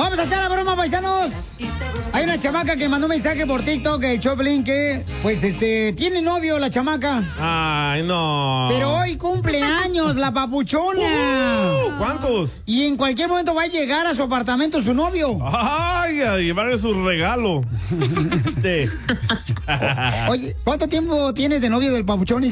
Vamos a hacer la broma, paisanos. Hay una chamaca que mandó un mensaje por TikTok, el Choplin, que, pues, tiene novio la chamaca. Ay, no. Pero hoy cumple años la papuchona. ¿Cuántos? Y en cualquier momento va a llegar a su apartamento su novio. Ay, a llevarle su regalo. Oye, ¿cuánto tiempo tienes de novio del papuchón?